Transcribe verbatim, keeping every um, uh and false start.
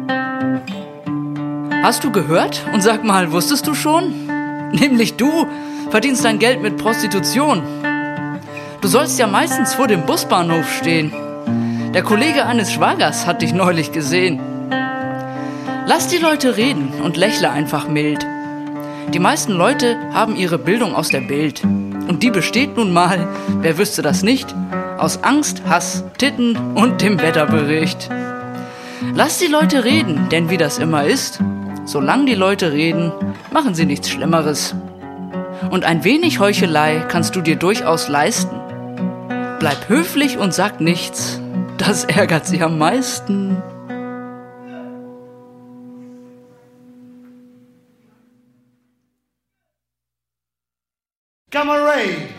Hast du gehört? Und sag mal, wusstest du schon? Nämlich du verdienst dein Geld mit Prostitution. Du sollst ja meistens vor dem Busbahnhof stehen. Der Kollege eines Schwagers hat dich neulich gesehen. Lass die Leute reden und lächle einfach mild. Die meisten Leute haben ihre Bildung aus der Bild. Und die besteht nun mal, wer wüsste das nicht, aus Angst, Hass, Titten und dem Wetterbericht. Lass die Leute reden, denn wie das immer ist, solange die Leute reden, machen sie nichts Schlimmeres. Und ein wenig Heuchelei kannst du dir durchaus leisten. Bleib höflich und sag nichts, das ärgert sie am meisten. Camarade!